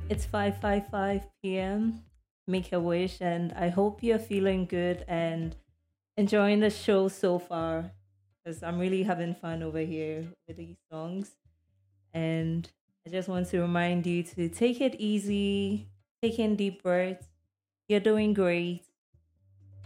It's 5:55 p.m. Make a wish, and I hope you're feeling good and enjoying the show so far. Because I'm really having fun over here with these songs. And I just want to remind you to take it easy, take in deep breaths. You're doing great.